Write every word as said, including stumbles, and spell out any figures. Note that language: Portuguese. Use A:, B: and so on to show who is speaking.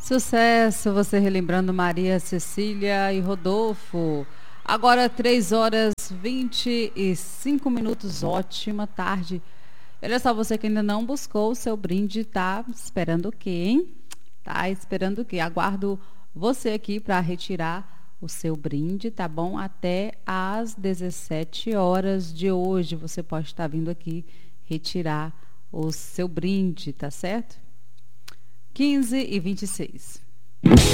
A: Sucesso, você relembrando Maria Cecília e Rodolfo. Agora três horas e vinte e cinco minutos, ótima tarde. Olha só, você que ainda não buscou o seu brinde, tá esperando o quê, hein? Tá esperando o quê? Aguardo você aqui para retirar o seu brinde, tá bom? Até às dezessete horas de hoje você pode estar vindo aqui retirar o seu brinde, tá certo? quinze e vinte e seis.